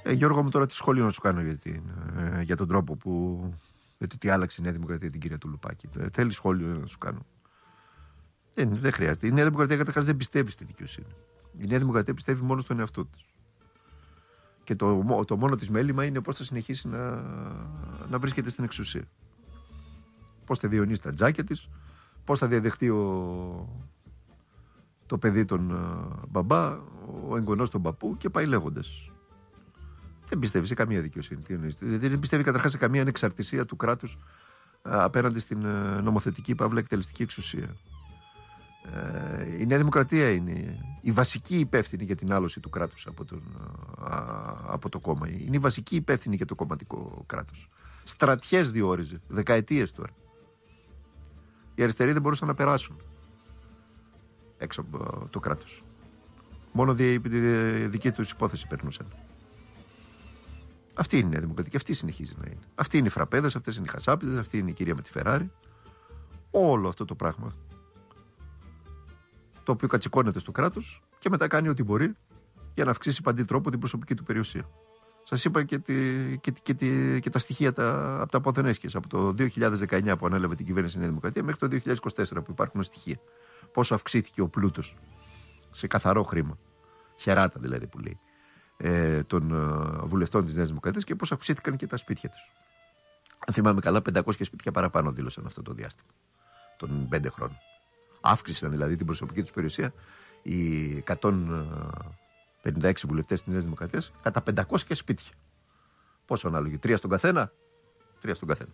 Γιώργο μου, τώρα τι σχόλιο να σου κάνω για τον τρόπο που. Γιατί τι άλλαξε η Νέα Δημοκρατία την κυρία Τουλουπάκη. Θέλει σχόλιο να σου κάνω. Δεν χρειάζεται. Η Νέα Δημοκρατία καταρχάς δεν πιστεύει στη δικαιοσύνη. Η Νέα Δημοκρατία πιστεύει μόνο στον εαυτό της. Και το μόνο της μέλημα είναι πώς θα συνεχίσει να βρίσκεται στην εξουσία. Πώς θα διονύσει τα τζάκια της, πώς θα διαδεχτεί το παιδί τον μπαμπά, ο εγγονός τον παππού και πάει λέγοντας. Δεν πιστεύει σε καμία δικαιοσύνη. Δεν πιστεύει καταρχάς σε καμία ανεξαρτησία του κράτους απέναντι στην νομοθετική παύλα εκτελεστική εξουσία. Η Νέα Δημοκρατία είναι η βασική υπεύθυνη για την άλωση του κράτους από το κόμμα. Είναι η βασική υπεύθυνη για το κομματικό κράτος. Στρατιές διόριζε, δεκαετίες τώρα. Οι αριστεροί δεν μπορούσαν να περάσουν έξω από το κράτος. Μόνο τη δική τους υπόθεση περνούσαν. Αυτή είναι η Νέα Δημοκρατία και αυτή συνεχίζει να είναι. Αυτή είναι οι φραπέδες, αυτές είναι οι χασάπιδες, αυτή είναι η κυρία με τη Φεράρι. Όλο αυτό το πράγμα, το οποίο κατσικώνεται στο κράτος και μετά κάνει ό,τι μπορεί για να αυξήσει παντή τρόπο την προσωπική του περιουσία. Σας είπα και τα στοιχεία από τα αποθενέσχες. Από το 2019 που ανέλαβε την κυβέρνηση η Νέα Δημοκρατία μέχρι το 2024 που υπάρχουν στοιχεία. Πόσο αυξήθηκε ο πλούτος σε καθαρό χρήμα, χεράτα δηλαδή που λέει, των βουλευτών της Νέας Δημοκρατίας και πώς αυξήθηκαν και τα σπίτια τους. Αν θυμάμαι καλά, 500 σπίτια παραπάνω δήλωσαν αυτό το διάστημα των 5 χρόνων. Αύξησαν δηλαδή την προσωπική τους περιουσία οι 156 βουλευτές της Νέας Δημοκρατίας κατά 500 σπίτια. Πόσο ανάλογοι, 3 στον καθένα. 3 στον καθένα.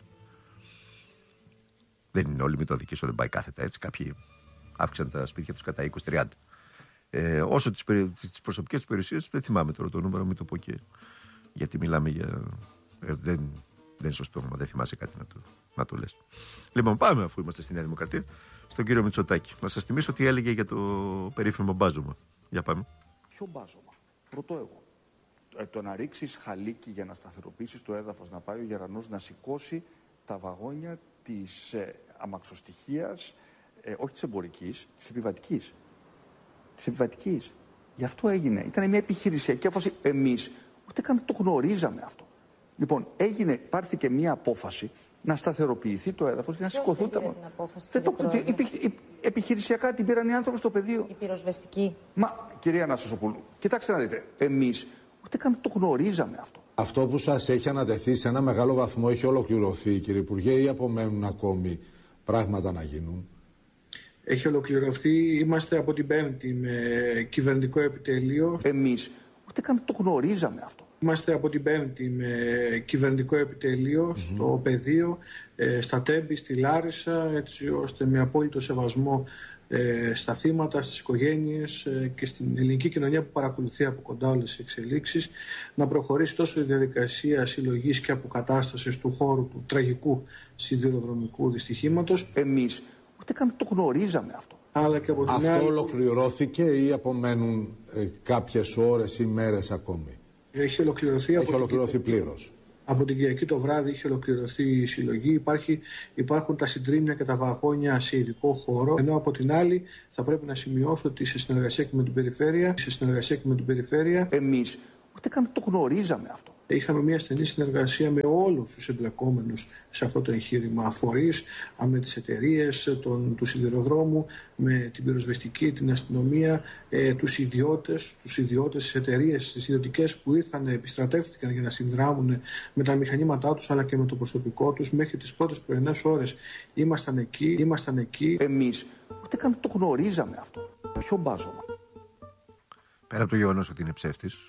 Δεν είναι όλοι μυθοδικοί, δεν πάει κάθετα έτσι. Κάποιοι αύξησαν τα σπίτια τους κατά 20-30. Όσο τις προσωπικές τους περιουσίες, δεν θυμάμαι τώρα το νούμερο, μην το πω και γιατί μιλάμε για. Δεν είναι σωστό, δεν θυμάσαι κάτι να το λες. Λοιπόν, πάμε αφού είμαστε στη Νέα Δημοκρατία, στον κύριο Μητσοτάκη. Να σας θυμίσω τι έλεγε για το περίφημο μπάζωμα. Για πάμε. Ποιο μπάζωμα? Ρωτώ εγώ. Το να ρίξεις χαλίκι για να σταθεροποιήσεις το έδαφος, να πάει ο γερανός να σηκώσει τα βαγόνια της αμαξοστοιχίας, όχι της εμπορικής, της επιβατικής. Της επιβατικής. Γι' αυτό έγινε. Ήταν μια επιχειρησιακή απόφαση. Εμείς ούτε καν το γνωρίζαμε αυτό. Λοιπόν, πάρθηκε μια απόφαση να σταθεροποιηθεί το έδαφος και να σηκωθούν τα βαγόνια. Επιχειρησιακά την πήραν οι άνθρωποι στο πεδίο. Η πυροσβεστική. Μα, κυρία Αναστασοπούλου, κοιτάξτε να δείτε. Εμείς ούτε καν το γνωρίζαμε αυτό. Αυτό που σας έχει ανατεθεί σε ένα μεγάλο βαθμό έχει ολοκληρωθεί, κύριε Υπουργέ, ή απομένουν ακόμη πράγματα να γίνουν? Έχει ολοκληρωθεί. Είμαστε από την Πέμπτη με κυβερνητικό επιτελείο. Εμείς ούτε καν το γνωρίζαμε αυτό. Είμαστε από την Πέμπτη με κυβερνητικό επιτελείο στο πεδίο, στα Τέμπη, στη Λάρισα, έτσι ώστε με απόλυτο σεβασμό στα θύματα, στις οικογένειες και στην ελληνική κοινωνία που παρακολουθεί από κοντά όλες τις εξελίξεις, να προχωρήσει τόσο η διαδικασία συλλογής και αποκατάστασης του χώρου του τραγικού σιδηροδρομικού δυστυχήματος. Εμείς ούτε καν το γνωρίζαμε αυτό. Αλλά και από την αυτό άλλη... ολοκληρώθηκε ή απομένουν κάποιες ώρες ή μέρες ακόμη? Έχει ολοκληρωθεί. Έχει ολοκληρωθεί πλήρως. Από την Κυριακή το βράδυ είχε ολοκληρωθεί η συλλογή. Υπάρχουν τα συντρίμμια και τα βαγόνια σε ειδικό χώρο. Ενώ από την άλλη θα πρέπει να σημειώσω ότι σε συνεργασία και με την περιφέρεια, εμείς ούτε καν το γνωρίζαμε αυτό. Είχαμε μια στενή συνεργασία με όλους τους εμπλεκόμενους σε αυτό το εγχείρημα, φορείς, με τις εταιρείες του σιδηροδρόμου, με την πυροσβεστική, την αστυνομία, τους ιδιώτες, τις εταιρείες, τις ιδιωτικές που ήρθαν, επιστρατεύτηκαν για να συνδράμουν με τα μηχανήματά τους αλλά και με το προσωπικό τους. Μέχρι τις πρώτες πρωινές ώρες ήμασταν εκεί. Εμείς ούτε καν το γνωρίζαμε αυτό. Ποιο μπάζωμα? Πέρα από το γεγονός ότι είναι ψεύτης,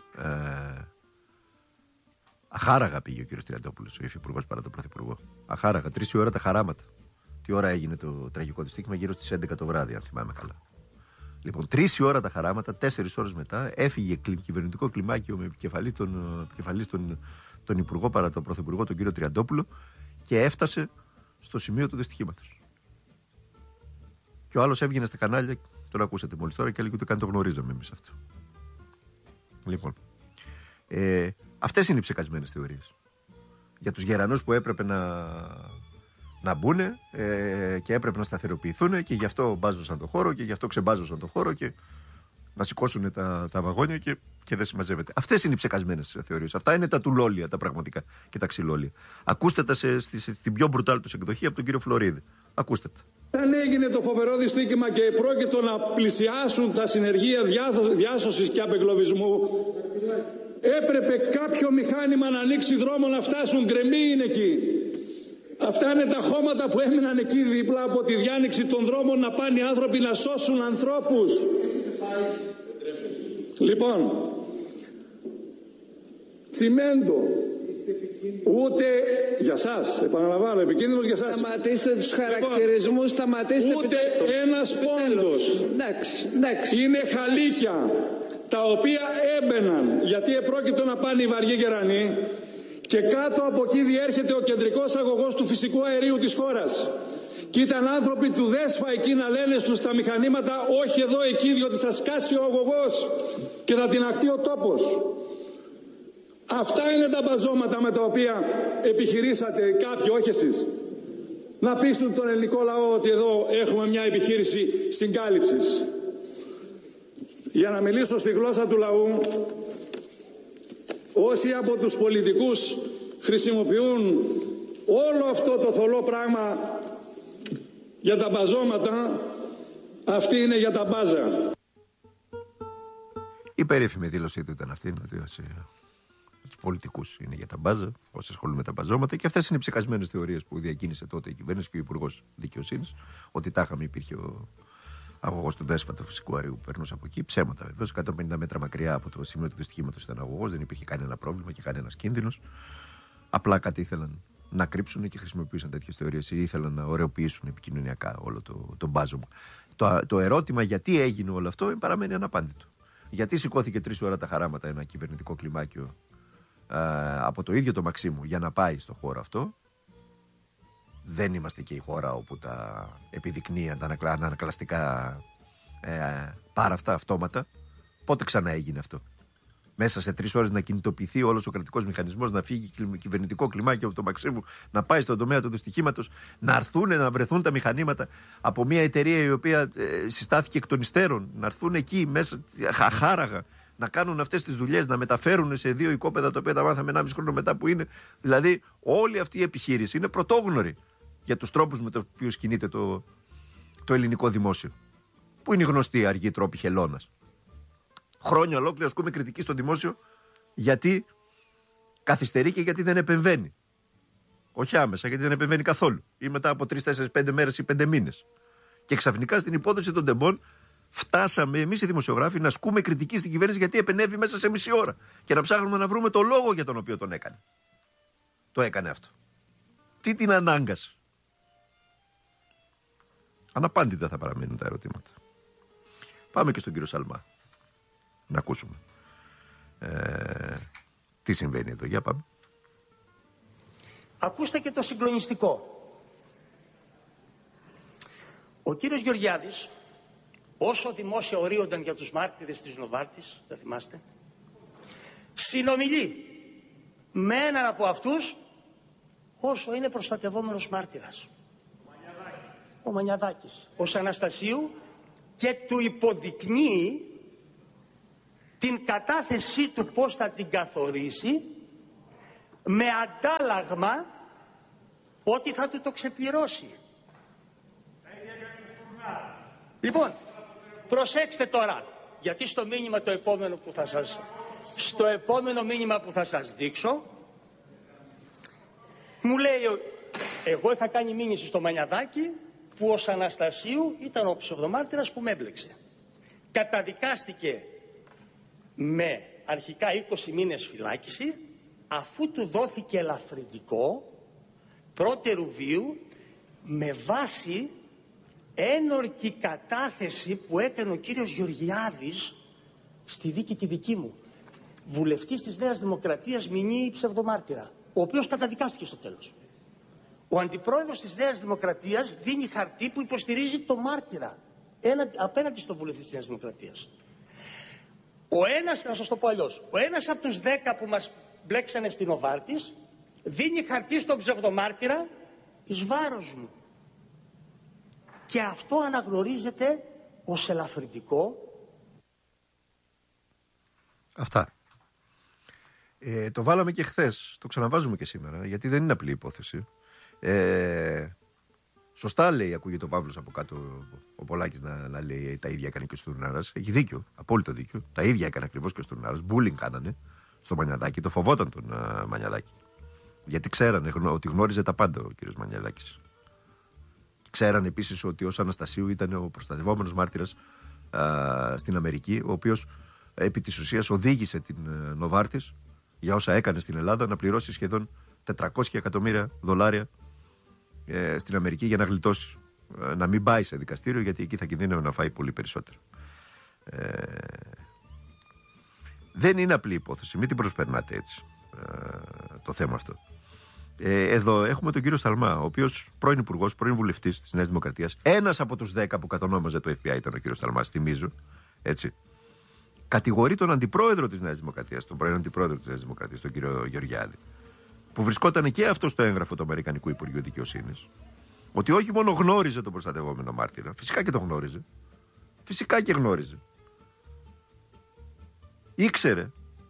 αχάραγα πήγε ο κύριος Τριαντόπουλος, ο υφυπουργός παρά τον πρωθυπουργό. Αχάραγα, 3 η ώρα τα χαράματα. Τι ώρα έγινε το τραγικό δυστύχημα? Γύρω στις 11 το βράδυ, αν θυμάμαι καλά. Λοιπόν, 3 η ώρα τα χαράματα, 4 ώρες μετά έφυγε κυβερνητικό κλιμάκιο με επικεφαλής τον υπουργό παρά τον πρωθυπουργό, τον κύριο Τριαντόπουλο, και έφτασε στο σημείο του δυστυχήματος. Και ο άλλος έβγαινε στα κανάλια, τον ακούσατε μόλις τώρα, και έλεγε ούτε καν το γνωρίζαμε εμείς αυτό. Λοιπόν, αυτές είναι οι ψεκασμένες θεωρίες. Για τους γερανούς που έπρεπε να μπουν και έπρεπε να σταθεροποιηθούν και γι' αυτό μπάζωσαν το χώρο και γι' αυτό ξεμπάζωσαν το χώρο και να σηκώσουν τα βαγόνια και και δεν συμμαζεύεται. Αυτές είναι οι ψεκασμένες θεωρίες. Αυτά είναι τα τουλόλια, τα πραγματικά και τα ξυλόλια. Ακούστε τα στην πιο μπρουτάλ τους εκδοχή από τον κύριο Φλωρίδη. Ακούστε τα. Όταν έγινε το φοβερό δυστύχημα και πρόκειτο να πλησιάσουν τα συνεργεία διάσωσης και απεγκλωβισμού, έπρεπε κάποιο μηχάνημα να ανοίξει δρόμο να φτάσουν. Γκρεμοί είναι εκεί. Αυτά είναι τα χώματα που έμειναν εκεί δίπλα από τη διάνοιξη των δρόμων να πάνε οι άνθρωποι να σώσουν ανθρώπους. Λοιπόν, τσιμέντο, ούτε για σας, επαναλαμβάνω, επικίνδυνος για σας. Σταματήστε τους χαρακτηρισμούς, σταματήστε. Ούτε ένας πόντος. Εντάξει. Είναι χαλίκια τα οποία έμπαιναν γιατί επρόκειτο να πάνε οι βαριοί γερανοί και κάτω από εκεί διέρχεται ο κεντρικός αγωγός του φυσικού αερίου της χώρας. Και ήταν άνθρωποι του ΔΕΣΦΑ εκεί να λένε στους τα μηχανήματα όχι εδώ εκεί διότι θα σκάσει ο αγωγός και θα τιναχτεί ο τόπος. Αυτά είναι τα μπαζώματα με τα οποία επιχειρήσατε κάποιοι, όχι εσείς, να πείσουν τον ελληνικό λαό ότι εδώ έχουμε μια επιχείρηση συγκάλυψης. Για να μιλήσω στη γλώσσα του λαού, όσοι από τους πολιτικούς χρησιμοποιούν όλο αυτό το θολό πράγμα για τα μπαζώματα, αυτή είναι για τα μπάζα. Η περίφημη δήλωσή του ήταν αυτή, ότι τους πολιτικούς είναι για τα μπάζα, όσοι ασχολούν με τα μπαζώματα, και αυτές είναι οι ψεκασμένες θεωρίες που διακίνησε τότε η κυβέρνηση και ο Υπουργός Δικαιοσύνης, ότι τάχαμε υπήρχε ο αγωγός του ΔΕΣΦΑ του φυσικού αερίου που περνούσε από εκεί. Ψέματα βεβαίως. 150 μέτρα μακριά από το σημείο του δυστυχήματος ήταν αγωγός, δεν υπήρχε κανένα πρόβλημα και κανένας κίνδυνος. Απλά κάτι ήθελαν να κρύψουν και χρησιμοποιούσαν τέτοιες θεωρίες ή ήθελαν να ωρεοποιήσουν επικοινωνιακά όλο το μπάζωμα. Το ερώτημα γιατί έγινε όλο αυτό παραμένει αναπάντητο. Γιατί σηκώθηκε 3 ώρα τα χαράματα ένα κυβερνητικό κλιμάκιο από το ίδιο το Μαξίμου για να πάει στο χώρο αυτό. Δεν είμαστε και η χώρα όπου τα επιδεικνύει τα ανακλαστικά πάρα αυτά αυτόματα. Πότε ξανά έγινε αυτό? Μέσα σε 3 ώρες να κινητοποιηθεί όλος ο κρατικός μηχανισμός, να φύγει κυβερνητικό κλιμάκιο από το Μαξίμου, να πάει στον τομέα του δυστυχήματος, να έρθουν, να βρεθούν τα μηχανήματα από μια εταιρεία η οποία συστάθηκε εκ των υστέρων, να έρθουν εκεί μέσα αχάραγα, να κάνουν αυτές τις δουλειές, να μεταφέρουν σε 2 οικόπεδα τα οποία τα μάθαμε 1,5 χρόνο μετά που είναι. Δηλαδή, όλη αυτή η επιχείρηση είναι πρωτόγνωρη για τους τρόπους με τους οποίους κινείται το ελληνικό δημόσιο. Πού είναι οι γνωστοί αργοί τρόποι χελώνας? Χρόνια ολόκληρα ασκούμε κριτική στο δημόσιο γιατί καθυστερεί και γιατί δεν επεμβαίνει. Όχι άμεσα, γιατί δεν επεμβαίνει καθόλου. Ή μετά από 3, 4, 5 μέρες ή 5 μήνες. Και ξαφνικά στην υπόθεση των τεμπών φτάσαμε εμείς οι δημοσιογράφοι να ασκούμε κριτική στην κυβέρνηση γιατί επενέβη μέσα σε μισή ώρα. Και να ψάχνουμε να βρούμε το λόγο για τον οποίο τον έκανε. Το έκανε αυτό. Τι την ανάγκασε? Αναπάντητα θα παραμείνουν τα ερωτήματα. Πάμε και στον κύριο Σαλμά. Να ακούσουμε τι συμβαίνει εδώ. Για πάμε. Ακούστε και το συγκλονιστικό. Ο κύριος Γεωργιάδης, όσο δημόσια ορίονταν για τους μάρτυρες της Νοβάρτης, θα θυμάστε, συνομιλεί με έναν από αυτούς όσο είναι προστατευόμενος μάρτυρας. Ο Μανιαδάκης. Ο Αναστασίου, και του υποδεικνύει την κατάθεσή του πώς θα την καθορίσει με αντάλλαγμα ότι θα του το ξεπληρώσει. Λοιπόν, προσέξτε τώρα, γιατί στο επόμενο μήνυμα που θα σας δείξω μου λέει, εγώ είχα κάνει μήνυση στο Μανιαδάκη που ο Αναστασίου ήταν ο ψευδομάρτυρας που με έμπλεξε. Καταδικάστηκε με αρχικά 20 μήνες φυλάκιση, αφού του δόθηκε ελαφρυντικό πρώτερου βίου με βάση ένορκη κατάθεση που έκανε ο κύριος Γεωργιάδης στη δίκη τη δική μου, βουλευτής της Νέας Δημοκρατίας, μηνύει ψευδομάρτυρα, ο οποίος καταδικάστηκε στο τέλος. Ο αντιπρόεδρος της Νέας Δημοκρατίας δίνει χαρτί που υποστηρίζει το μάρτυρα απέναντι στον βουλευτή της Νέας Δημοκρατίας. Να σας το πω αλλιώς, ο ένας από τους 10 που μας μπλέξανε στην Νοβάρτης δίνει χαρτί στον ψευδομάρτυρα εις βάρος μου. Και αυτό αναγνωρίζεται ως ελαφρυντικό. Αυτά. Το βάλαμε και χθες, το ξαναβάζουμε και σήμερα, γιατί δεν είναι απλή υπόθεση. Σωστά λέει, ακούγεται ο Παύλος από κάτω, ο Πολάκης να λέει τα ίδια έκανε και ο Στουρνάρας. Έχει δίκιο, απόλυτο δίκιο. Τα ίδια έκανε ακριβώς και ο Στουρνάρας. Μπούλινγκ κάνανε στο Μανιαδάκη, το φοβόταν τον Μανιαδάκη. Γιατί ξέρανε ότι γνώριζε τα πάντα ο κύριος Μανιαδάκης. Ξέρανε επίσης ότι ως Αναστασίου ήταν ο προστατευόμενος μάρτυρας στην Αμερική, ο οποίος επί της ουσίας οδήγησε την Νοβάρτις για όσα έκανε στην Ελλάδα να πληρώσει σχεδόν $400 εκατομμύρια στην Αμερική για να γλιτώσει. Να μην πάει σε δικαστήριο, γιατί εκεί θα κινδύνευε να φάει πολύ περισσότερο. Δεν είναι απλή υπόθεση, μην την προσπερνάτε έτσι το θέμα αυτό. Εδώ έχουμε τον κύριο Σαλμά, ο οποίος πρώην υπουργός, πρώην βουλευτής της Νέας Δημοκρατίας. Ένας από τους 10 που κατονόμαζε το FBI ήταν ο κύριος Σαλμάς, θυμίζω. Έτσι. Κατηγορεί τον αντιπρόεδρο της Νέας Δημοκρατίας, τον πρώην αντιπρόεδρο της Νέας Δημοκρατίας, τον κύριο Γεωργιάδη, που βρισκόταν και αυτό στο έγγραφο του Αμερικανικού Υπουργείου Δικαιοσύνης, ότι όχι μόνο γνώριζε τον προστατευόμενο μάρτυρα, φυσικά και το γνώριζε. Φυσικά και γνώριζε. Ήξερε.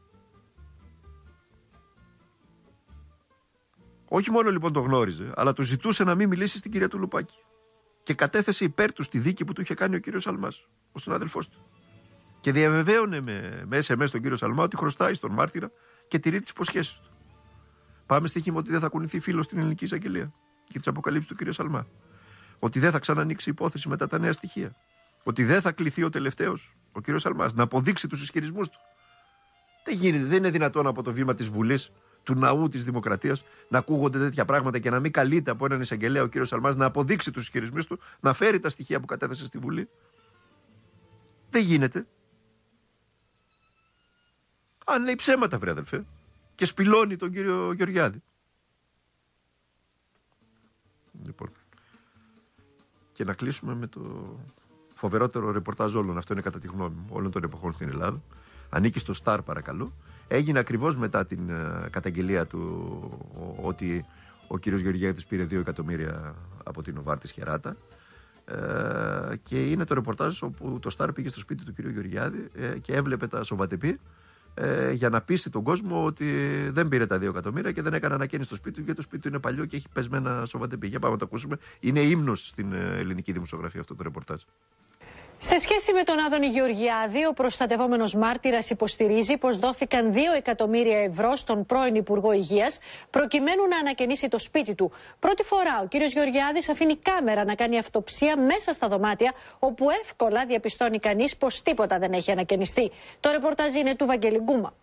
Όχι μόνο λοιπόν το γνώριζε, αλλά το ζητούσε να μην μιλήσει στην κυρία του Λουπάκη. Και κατέθεσε υπέρ του στη δίκη που του είχε κάνει ο κύριος Σαλμάς, ο συνάδελφός του. Και διαβεβαίωνε με SMS τον κύριο Σαλμά ότι χρωστάει στον μάρτυρα και τηρεί τις υποσχέσεις του. Πάμε στοίχημα ότι δεν θα κουνηθεί φίλος στην ελληνική εισαγγελία για τις αποκαλύψεις του κύριου Σαλμά. Ότι δεν θα ξανανοίξει υπόθεση μετά τα νέα στοιχεία. Ότι δεν θα κληθεί ο τελευταίος, ο κύριος Σαλμάς, να αποδείξει τους ισχυρισμούς του. Δεν γίνεται, δεν είναι δυνατόν από το βήμα της Βουλής, του ναού της Δημοκρατίας, να ακούγονται τέτοια πράγματα και να μην καλείται από έναν εισαγγελέα ο κύριος Σαλμάς να αποδείξει τους ισχυρισμούς του, να φέρει τα στοιχεία που κατέθεσε στη Βουλή. Δεν γίνεται. Αν λέει ψέματα, βρε αδελφέ, και σπηλώνει τον κύριο Γεωργιάδη. Λοιπόν. Και να κλείσουμε με το φοβερότερο ρεπορτάζ όλων. Αυτό είναι κατά τη γνώμη μου, όλων των εποχών στην Ελλάδα. Ανήκει στο Star, παρακαλώ. Έγινε ακριβώς μετά την καταγγελία του ότι ο κύριος Γεωργιάδης πήρε 2 εκατομμύρια από την Νοβάρτις Χεράτα. Και είναι το ρεπορτάζ όπου το Star πήγε στο σπίτι του κύριου Γεωργιάδη και έβλεπε τα σοβατεπή για να πείσει τον κόσμο ότι δεν πήρε τα 2 εκατομμύρια και δεν έκανε ανακαίνιση στο σπίτι του, γιατί το σπίτι του είναι παλιό και έχει πεσμένα σοβατεπή. Για πάμε να το ακούσουμε. Είναι ύμνος στην ελληνική δημοσιογραφία αυτό το ρεπορτάζ. Σε σχέση με τον Άδωνη Γεωργιάδη, ο προστατευόμενος μάρτυρας υποστηρίζει πως δόθηκαν 2 εκατομμύρια ευρώ στον πρώην Υπουργό Υγείας προκειμένου να ανακαινήσει το σπίτι του. Πρώτη φορά ο κύριος Γεωργιάδης αφήνει κάμερα να κάνει αυτοψία μέσα στα δωμάτια, όπου εύκολα διαπιστώνει κανείς πως τίποτα δεν έχει ανακαινιστεί. Το ρεπορτάζ είναι του Βαγγέλη Γκούμα.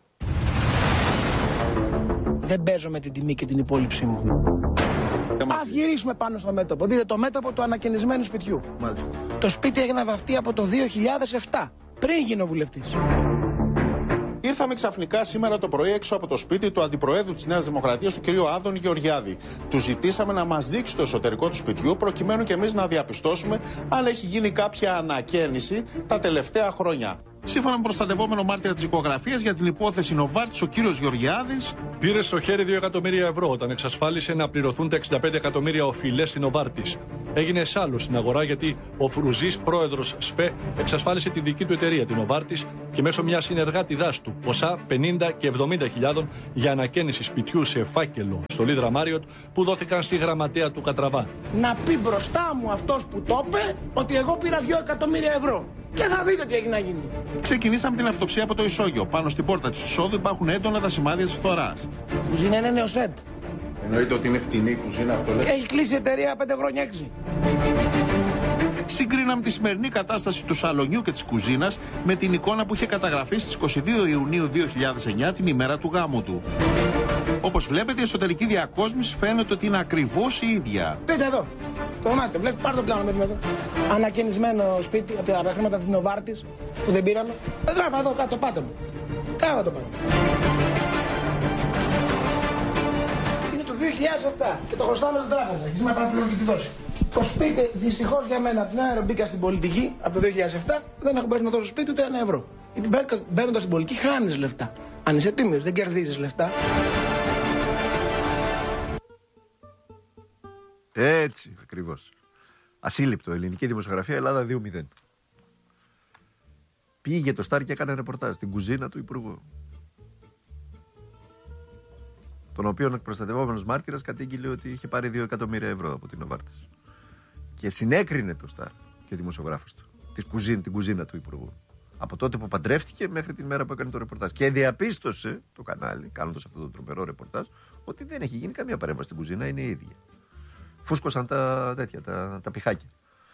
Δεν παίζω με την τιμή και την υπόλοιψή μου. Ας γυρίσουμε πάνω στο μέτωπο. Δείτε το μέτωπο του ανακαινισμένου σπιτιού. Μάλιστα. Το σπίτι έγινε βαφτεί από το 2007, πριν γίνω βουλευτής. Ήρθαμε ξαφνικά σήμερα το πρωί έξω από το σπίτι του Αντιπροέδρου της Νέας Δημοκρατίας, του κ. Άδωνη Γεωργιάδη. Του ζητήσαμε να μας δείξει το εσωτερικό του σπιτιού, προκειμένου και εμείς να διαπιστώσουμε αν έχει γίνει κάποια ανακαίνιση τα τελευταία χρόνια. Σύμφωνα με προστατευόμενο μάρτυρα της οικογραφίας για την υπόθεση Νοβάρτις, ο κύριος Γεωργιάδης πήρε στο χέρι 2 εκατομμύρια ευρώ όταν εξασφάλισε να πληρωθούν τα 65 εκατομμύρια οφειλές στην Νοβάρτις. Έγινε εσάλλος στην αγορά γιατί ο Φρουζής, πρόεδρος ΣΦΕ, εξασφάλισε τη δική του εταιρεία, την Νοβάρτις, και μέσω μιας συνεργάτηδάς του ποσά 50 και 70.000 για ανακαίνιση σπιτιού σε φάκελο στο Λίδρα Μάριοτ που δόθηκαν στη γραμματέα του Κατραβά. Να πει μπροστά μου αυτός που το είπε ότι εγώ πήρα 2 εκατομμύρια ευρώ. Και θα δείτε τι έχει να γίνει. Ξεκινήσαμε την αυτοψία από το ισόγειο. Πάνω στην πόρτα της εισόδου υπάρχουν έντονα τα σημάδια της φθοράς. Η κουζίνα είναι νεοσέτ. Εννοείται ότι είναι φτηνή η κουζίνα, αυτό λέει. Έχει κλείσει η εταιρεία 5 χρόνια 6. Συγκρίναμε τη σημερινή κατάσταση του σαλονιού και της κουζίνας με την εικόνα που είχε καταγραφεί στις 22 Ιουνίου 2009, την ημέρα του γάμου του. Όπως βλέπετε, η εσωτερική διακόσμηση φαίνεται ότι είναι ακριβώς η ίδια. Δείτε εδώ. Το δωμάτιο, βλέπετε, πάρτε το πλάνο με την εδώ. Ανακαινισμένο σπίτι από τα χρήματα της Νοβάρτις που δεν πήραμε. Τράβα εδώ κάτω, πάτε μου. Τράβα το πάνω. Είναι το 2007 και το χρωστάμε στην τράπεζα. Και σήμερα πρέπει να τη δώσει. Το σπίτι, δυστυχώς για μένα, από την ώρα μπήκα στην πολιτική, από το 2007, δεν έχω μπορέσει να δώσω σπίτι ούτε €1. Γιατί μπαίνοντας στην πολιτική χάνεις λεφτά. Αν είσαι τίμιος, δεν κερδίζεις λεφτά. Έτσι, ακριβώς. Ασύλληπτο. Ελληνική δημοσιογραφία, Ελλάδα 2-0. Πήγε το Σταρ και έκανε ρεπορτάζ στην κουζίνα του Υπουργού. Τον οποίο ο προστατευόμενος μάρτυρας κατήγγειλε ότι είχε πάρει 2 εκατομμύρια ευρώ από την Νοβάρτις. Και συνέκρινε το Σταρ και ο δημοσιογράφος του την κουζίνα του Υπουργού. Από τότε που παντρεύτηκε μέχρι την μέρα που έκανε το ρεπορτάζ. Και διαπίστωσε το κανάλι, κάνοντας αυτό το τρομερό ρεπορτάζ, ότι δεν έχει γίνει καμία παρέμβαση στην κουζίνα, είναι η ίδια. Φούσκωσαν τα πηχάκια.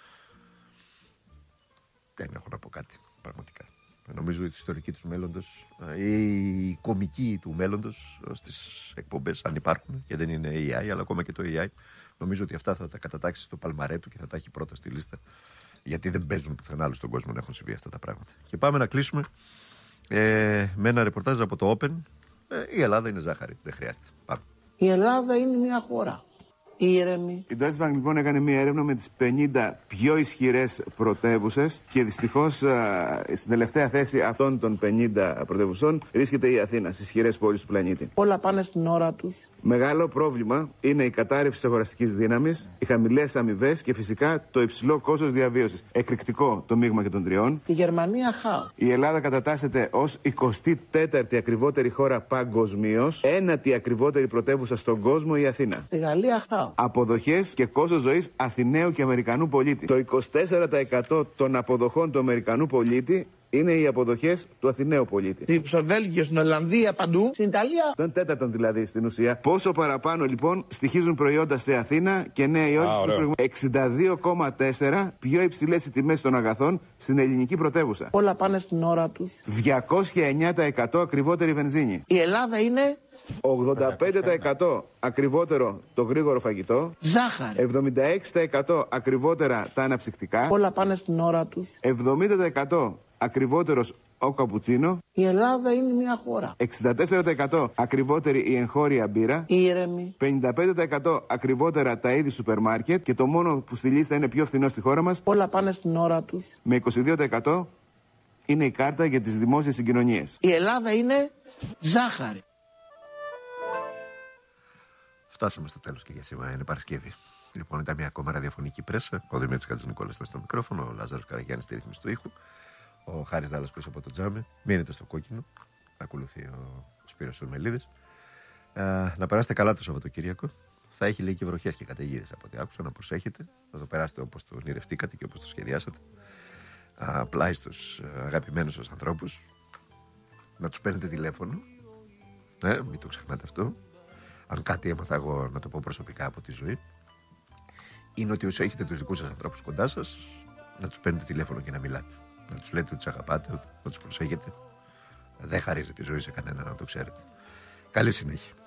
Δεν έχω να πω κάτι, πραγματικά. Νομίζω ότι η ιστορική του μέλλοντος, η κομική του μέλλοντος στις εκπομπές, αν υπάρχουν, και δεν είναι AI, αλλά ακόμα και το AI, νομίζω ότι αυτά θα τα κατατάξει στο παλμαρέ του και θα τα έχει πρώτα στη λίστα. Γιατί δεν παίζουν πουθενά άλλο στον κόσμο να έχουν συμβεί αυτά τα πράγματα. Και πάμε να κλείσουμε με ένα ρεπορτάζ από το Open. Η Ελλάδα είναι ζάχαρη, δεν χρειάζεται. Πάμε. Η Ελλάδα είναι μια χώρα ήρεμη. Η Deutsche Bank λοιπόν έκανε μια έρευνα με τις 50 πιο ισχυρές πρωτεύουσες και δυστυχώς στην τελευταία θέση αυτών των 50 πρωτεύουσων βρίσκεται η Αθήνα, στις ισχυρές πόλεις του πλανήτη. Όλα πάνε στην ώρα τους. Μεγάλο πρόβλημα είναι η κατάρρευση της αγοραστικής δύναμης, οι χαμηλές αμοιβές και φυσικά το υψηλό κόστος διαβίωσης. Εκρηκτικό το μείγμα και των τριών. Τη Γερμανία χάω. Η Ελλάδα κατατάσσεται ως 24η ακριβότερη χώρα παγκοσμίως, 1η ακριβότερη πρωτεύουσα στον κόσμο η Αθήνα. Τη Γαλλία χάω. Αποδοχές και κόστος ζωής Αθηναίου και Αμερικανού πολίτη. Το 24% των αποδοχών του Αμερικανού πολίτη είναι οι αποδοχές του Αθηναίου πολίτη. Στο Βέλγιο, στην Ολλανδία, παντού. Στην Ιταλία. Τον τέταρτον δηλαδή στην ουσία. Πόσο παραπάνω λοιπόν στοιχίζουν προϊόντα σε Αθήνα και Νέα Υόρκη. 62,4 πιο υψηλές οι τιμές των αγαθών στην ελληνική πρωτεύουσα. Όλα πάνε στην ώρα τους. 209% ακριβότερη βενζίνη. Η Ελλάδα είναι 85% ακριβότερο το γρήγορο φαγητό. Ζάχαρη. 76% ακριβότερα τα αναψυκτικά. Όλα πάνε στην ώρα τους. 70% ακριβότερος ο καπουτσίνο. Η Ελλάδα είναι μια χώρα. 64% ακριβότερη η εγχώρια μπύρα. Ήρεμη. 55% ακριβότερα τα είδη σούπερ μάρκετ. Και το μόνο που στη λίστα είναι πιο φθηνό στη χώρα μας. Όλα πάνε στην ώρα τους. Με 22% είναι η κάρτα για τις δημόσιες συγκοινωνίες. Η Ελλάδα είναι ζάχαρη. Φτάσαμε στο τέλος και για σήμερα. Είναι Παρασκευή. Λοιπόν, ήταν μια ακόμα ραδιοφωνική πρέσα. Ο Δημήτρης Χατζηνικόλας ήταν στο μικρόφωνο, ο Λάζαρος Καραγιάννης στη ρύθμιση του ήχου, ο Χάρης Δάλλας πίσω από το τζάμι. Μείνετε στο κόκκινο. Ακολουθεί ο Σπύρος Ορμελίδης. Να περάσετε καλά το Σαββατοκύριακο. Θα έχει λίγη βροχές και καταιγίδες από ό,τι άκουσα. Να προσέχετε. Να το περάσετε όπως το ονειρευτήκατε και όπως το σχεδιάσατε. Πλάι στους αγαπημένους σας ανθρώπους. Να τους παίρνετε τηλέφωνο. Μην το ξεχνάτε αυτό. Αν κάτι έμαθα εγώ να το πω προσωπικά από τη ζωή, είναι ότι όσο έχετε τους δικούς σας ανθρώπους κοντά σας, να τους παίρνετε τηλέφωνο και να μιλάτε. Να τους λέτε ότι τους αγαπάτε, να τους προσέχετε. Δεν χαρίζει τη ζωή σε κανένα, να το ξέρετε. Καλή συνέχεια.